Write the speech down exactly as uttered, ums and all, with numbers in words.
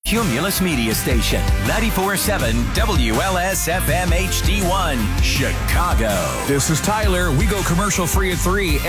Cumulus Media Station, ninety-four point seven W L S F M H D one, Chicago. This is Tyler. We go commercial free at three.